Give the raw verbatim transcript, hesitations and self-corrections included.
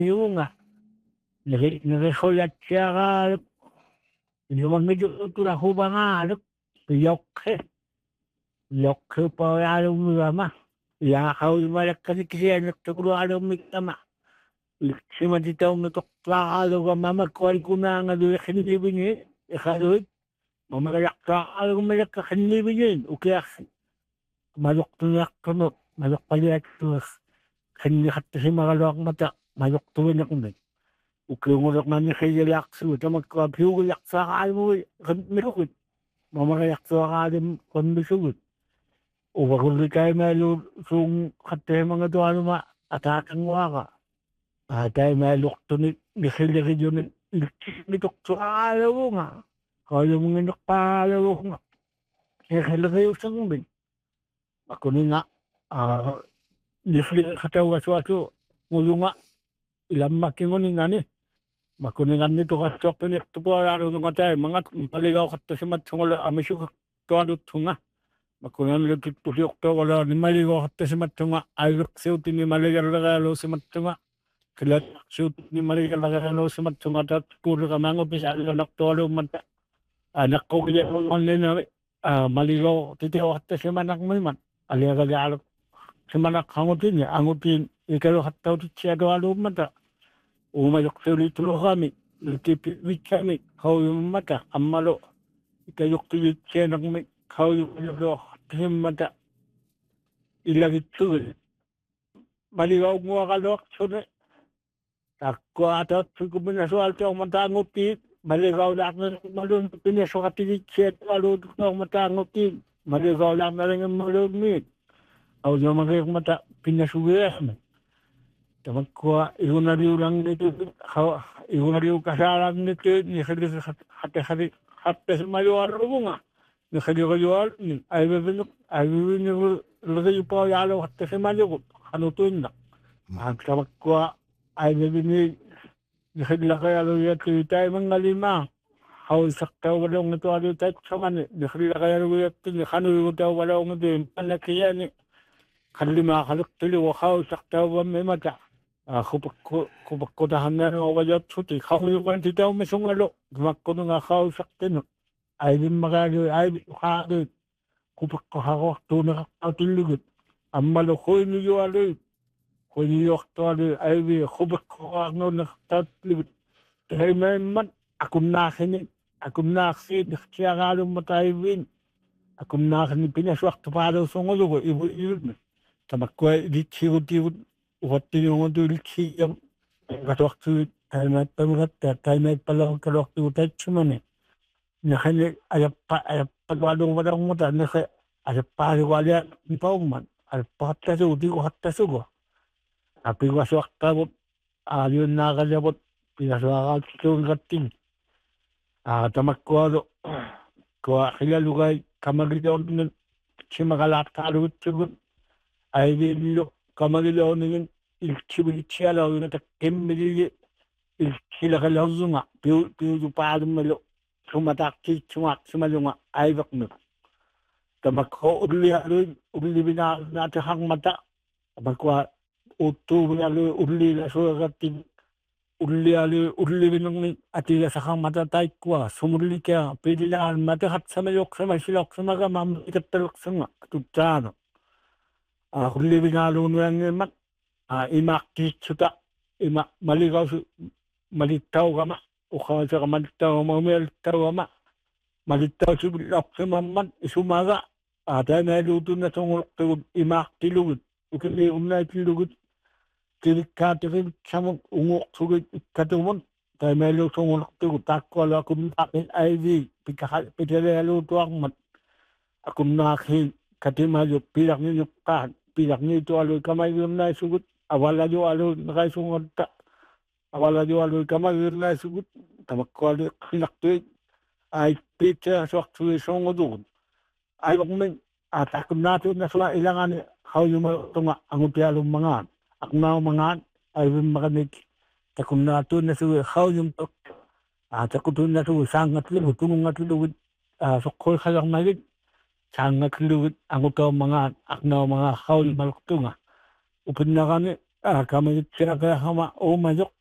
Iunga, nire nirehoyachiagaluk, ilumangijutu라hu방아luk, yokke, yokke poyalumigama, yaakauimalakkanikisianaktukulualummikkama, liksimatitaumnatuqtaaqalugama makkualikunaangaluiqinilivini, iqaluit, mamagayaqtaaqalugumalakkaqinnivinin, ukiaqsi, maluqtuniaqtunut, maluqqaliattuus, qinniqattasimaгаluaqmata, maluqtuvinaqmi. Ukiungulaqmani qiyiliaqsugu tamakkua piuguliaqsaaqaalmui qanmilugut mamariaqsuaqaalim qanmisugut uvarullikaimaalu suung qattaimangatualuma ataaqanguaqa aataimaaluqtuni niqilliqijuni ilkismituqsuaqaalagunga qaalumungineqqaalagunga iqilliqiussangmin akuninga nifli qatauasuasu ngulunga ilammakkinguningani makuninganni tuqassuartuniqtupualaalunungatai mangat maligaoqattasimatsungulo amisuqtualutsunga makunanlututtuliuqtuuqolo nimaligoqattasimatsunga aiviqsiutini maligerleqaaluusimatsunga kilaqsiutini maligerleqaaluusimatsunga tatkuuliqamaangupis allunaqtualuummata anaqqugiliaqunninami maligo titioqattasimanaqmiman aliagalialuq simanaqangutini angutiin ikaluqattautitsiatualuummata umayuqsiulituluqami iltipivikkami qauyummata ammalu ikayuqtivitsianaqmi qauyuqaluqtimmata ilagittugi maligaunguaqaluaqsuni takkuataatsukuminasualtiormataangutiin maligaulaaqnerimalun pinasuqativitsiatualuutuqormataangutiin maligaulaaqneringammaluunmiit aulumariiqmata pinnasugiaqmi tamakkua igunariulangnitu igunariukasaalangnitu niqilisi qataqari qattasimaluarrugunga niqiliquyual ni aivivinuq aivivinirulriyupauyaalu qattasimalugut qanutuinnaq tamakkua aivivini niqillaqayaluiattuitaimanngalimaa qaulsaqtauvalunngitualuutaitsamani niqillaqayaluiattuni qanuigutauvalunngituim annakiyaani qallimaa qaliqtiligu qaulsaqtauvamimata qupakku qupakkutahannanuovajatsuti qauyuqantitaumisungalu kimakkununga qaulsaqtinu aivimmagaaliu aivi qaaqit qupakkuqaruartuuneqartautillugut ammalu quiniyualuit quiniyuartualu aivi qupakkuqaarnuuneqartauttillugut taimaimmat akunnaaqini akunnaaqsiit iqtiagaalummata aiviin akunnaaqini pinasuartupaaluusungulugu ivuiulmi tamakkua ilitsirutigut uqattiliungutu ilitsiyam katuartuit taimaippalugatta taimaippaluarkaluartugutaitsimani naqani ayappa ayappalualuuvalarmuta naqa ayappaaligualia nipaumman ayappaqattasugu tiguqattasugu apiguasuartaavut aaliunnaaqaliavut pilasuaqaatsuunqattin tamakkualu kua qilalugai kamagiliornun simaqalaaqtaalugutsigut aiviillu kamagiliornigin ilkivilitsialaugina takkemmiligi ilkilaqalersunga piu piujupaalummalu sumataaqtiitsungaaqsimalunga aiveqmiq tamakko ullialui ullivinaarnaatihaqmata tamakkua uuttuuvialui ulliilasueqattin ullialui ullivinerni atigasaqarmata taikkua sumullikea pililaalmataqatsamayoqsamasiloqsamagamaam ikattaluqsunga tuttaanu ullivinaaluunuangiimmat imaaqtiitsuta ima maligausu malittaugama uqaasiqa malittaugama umialittaugama malittausivillarsimammat isumaga taimaaluutunnasunguloqtugut imaaqtilugut ukili unnaitillugut kivikkaatiqivitsamut unguuqsugit ikkatumun taimaaluusunguloqtugut taakkualu akunnaaqin aivi pitalealuutuarmat akunnaaqhiin katimalu pilaqninuqqaat pilaqniitualui kamagiirnaisugut avalajualu neqaisungotta avalajualu kamagiirnaisugut tamakkualu qilaqtuit aippiitsaasuartuisuungutugut aivoqmin atakunnaatuunnasula ilangani qauyumatunga angutialummangaan aqnaumangaan aivimmaqanik takunnaatuunnasugu qauyumtuq atakutuunnasugu saangatlugu tunungatlugut soqqoiqalermagit saangatlugut angutaumangaan aqnaumangaa qauyumalqtunga upinnaqani Ah, kami kaya kaya kama o mayok